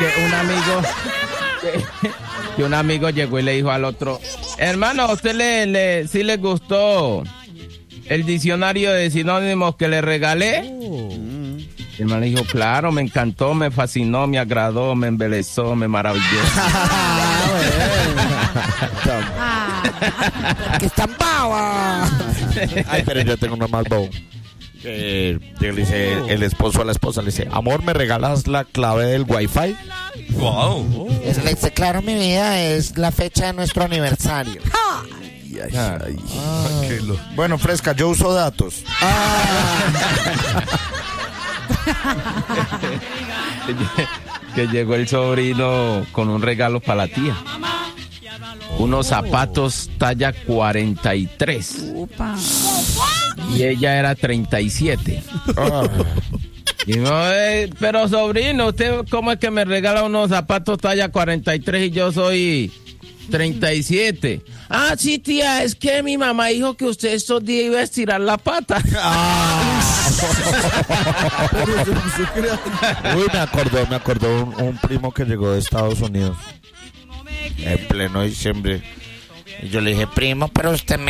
que un amigo llegó y le dijo al otro, hermano, ¿a usted sí le gustó el diccionario de sinónimos que le regalé? El hermano le dijo, claro, me encantó, me fascinó, me agradó, me embelezó, me maravilló. ¡Que están pava! Ay, pero yo tengo uno más bobo. Le dice el esposo a la esposa, le dice, amor, ¿me regalas la clave del Wi-Fi? Wow. Le dice, claro, mi vida, es la fecha de nuestro aniversario. Bueno, Fresca, yo uso datos. Que llegó el sobrino con un regalo para la tía. Unos zapatos talla 43. Y ella era 37. Y no, pero sobrino, ¿usted cómo es que me regala unos zapatos talla 43 y yo soy 37? Ah, sí, tía, es que mi mamá dijo que usted estos días iba a estirar la pata. Uy, me acordó un primo que llegó de Estados Unidos en pleno diciembre. Y yo le dije, primo, pero usted me